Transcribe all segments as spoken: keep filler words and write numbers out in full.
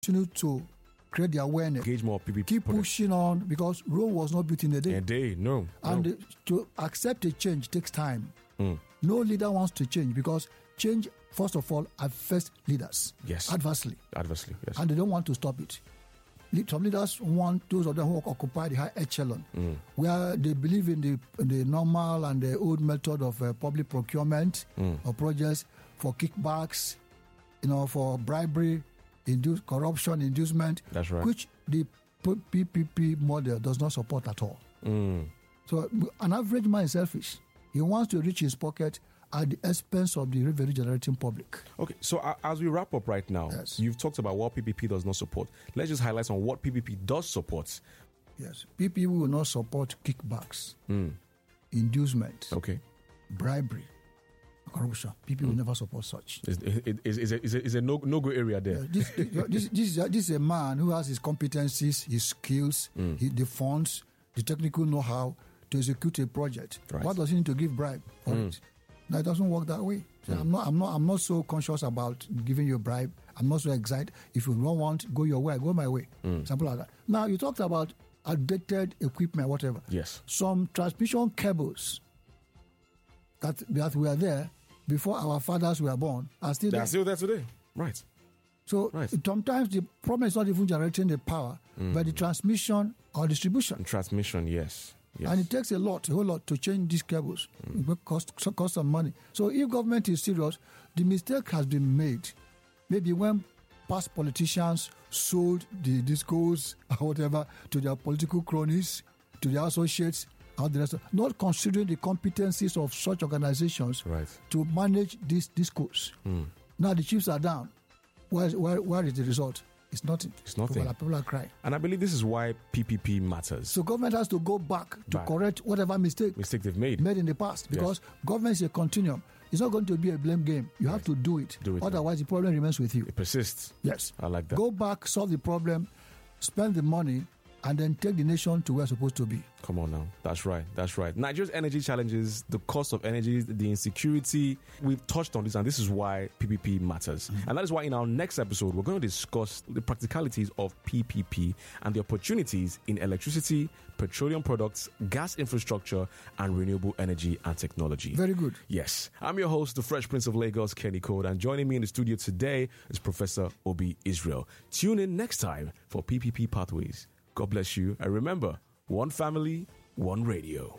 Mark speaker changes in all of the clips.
Speaker 1: continue to create the awareness.
Speaker 2: Engage more P P P.
Speaker 1: Keep
Speaker 2: products.
Speaker 1: pushing on, because Rome was not built in a day.
Speaker 2: A day, no.
Speaker 1: And
Speaker 2: no.
Speaker 1: uh, to accept a change takes time.
Speaker 2: Mm.
Speaker 1: No leader wants to change, because change, first of all, affects leaders.
Speaker 2: Yes.
Speaker 1: Adversely.
Speaker 2: Adversely, yes.
Speaker 1: And they don't want to stop it. Some leaders want those of them who occupy the high echelon, mm. where they believe in the, in the normal and the old method of uh, public procurement mm. of projects for kickbacks, you know, for bribery, induce, corruption, inducement,
Speaker 2: That's right.
Speaker 1: which the P P P model does not support at all.
Speaker 2: Mm.
Speaker 1: So an average man is selfish. He wants to reach his pocket at the expense of the revenue generating public.
Speaker 2: Okay, so uh, as we wrap up right now,
Speaker 1: yes.
Speaker 2: you've talked about what P P P does not support. Let's just highlight on what P P P does support.
Speaker 1: Yes, P P P will not support kickbacks, mm. inducement,
Speaker 2: okay,
Speaker 1: bribery, corruption. P P P mm. will never support such.
Speaker 2: Is, is, is, a, is, a, is a no, no go area there?
Speaker 1: Uh, this, this, this, is a, this is a man who has his competencies, his skills, mm. his, the funds, the technical know-how to execute a project.
Speaker 2: Right.
Speaker 1: What does he need to give bribe for
Speaker 2: mm.
Speaker 1: it? No, it doesn't work that way. So mm. I'm not. I'm not. I'm not so conscious about giving you a bribe. I'm not so excited. If you don't want, go your way. Go my way. Mm. Something like that. Now you talked about outdated equipment, whatever.
Speaker 2: Yes.
Speaker 1: Some transmission cables that that were there before our fathers were born are still
Speaker 2: They're
Speaker 1: there.
Speaker 2: still there today. Right.
Speaker 1: So
Speaker 2: right.
Speaker 1: sometimes the problem is not even generating the power, mm. but the transmission or distribution.
Speaker 2: And transmission, yes. Yes.
Speaker 1: And it takes a lot, a whole lot to change these cables. Mm. It will cost, cost some money. So if government is serious, the mistake has been made. Maybe when past politicians sold the discos or whatever to their political cronies, to their associates, and the rest of, not considering the competencies of such organizations
Speaker 2: right.
Speaker 1: to manage these discos. Mm. Now the chiefs are down. Where, where, where is the result? It's nothing.
Speaker 2: It's nothing.
Speaker 1: People are, people are crying.
Speaker 2: And I believe this is why P P P matters.
Speaker 1: So government has to go back to
Speaker 2: back.
Speaker 1: correct whatever mistake,
Speaker 2: mistake they've made.
Speaker 1: made in the past. Because
Speaker 2: yes.
Speaker 1: government is a continuum. It's not going to be a blame game. You right. have to do it.
Speaker 2: Do it
Speaker 1: Otherwise,
Speaker 2: now.
Speaker 1: the problem remains with you.
Speaker 2: It persists.
Speaker 1: Yes.
Speaker 2: I like that.
Speaker 1: Go back, solve the problem, spend the money, and then take the nation to where it's supposed to be.
Speaker 2: Come on now. That's right. That's right. Nigeria's energy challenges, the cost of energy, the insecurity. We've touched on this, and this is why P P P matters. Mm-hmm. And that is why in our next episode, we're going to discuss the practicalities of P P P and the opportunities in electricity, petroleum products, gas infrastructure, and renewable energy and technology.
Speaker 1: Very good.
Speaker 2: Yes. I'm your host, the Fresh Prince of Lagos, Kenny Code, and joining me in the studio today is Professor Obi Israel. Tune in next time for P P P Pathways. God bless you. And remember, one family, one radio.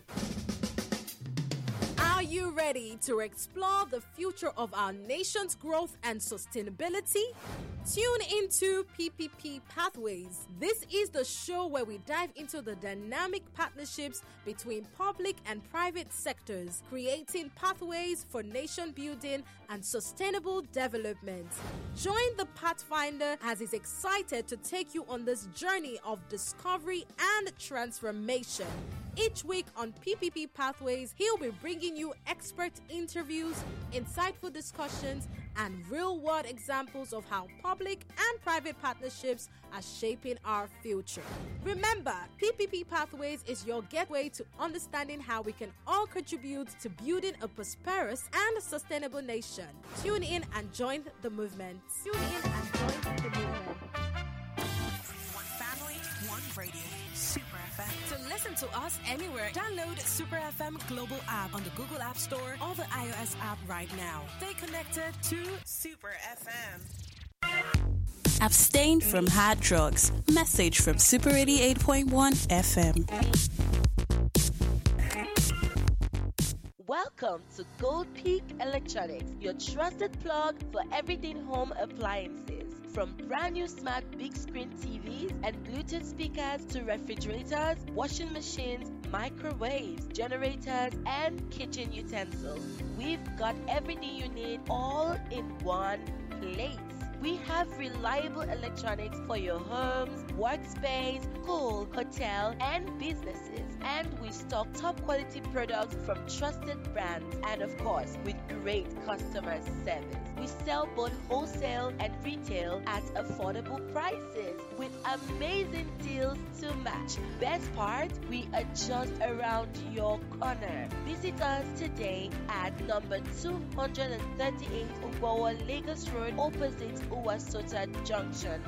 Speaker 3: Are you ready to explore the future of our nation's growth and sustainability? Tune into P P P Pathways. This is the show where we dive into the dynamic partnerships between public and private sectors, creating pathways for nation building and sustainable development. Join the Pathfinder as he's excited to take you on this journey of discovery and transformation. Each week on P P P Pathways, he'll be bringing you expert interviews, insightful discussions, and real-world examples of how public and private partnerships are shaping our future. Remember, P P P Pathways is your gateway to understanding how we can all contribute to building a prosperous and sustainable nation. Tune in and join the movement. Tune in and join the movement.
Speaker 4: One family, one radio. Super F M.
Speaker 3: To listen to us anywhere, download Super F M Global app on the Google App Store or the iOS app right now. Stay connected to
Speaker 4: Super F M.
Speaker 5: Abstain from hard drugs. Message from Super eighty-eight point one F M.
Speaker 6: Welcome to Gold Peak Electronics, your trusted plug for everything home appliances. From brand new smart big screen T Vs and Bluetooth speakers to refrigerators, washing machines, microwaves, generators, and kitchen utensils, we've got everything you need all in one place. We have reliable electronics for your homes, workspace, school, hotel, and businesses. And we stock top quality products from trusted brands and, of course, with great customer service. We sell both wholesale and retail at affordable prices with amazing deals to match. Best part, we are just around your corner. Visit us today at number two hundred thirty-eight Ubawa Lagos Road, opposite Uwasota Junction.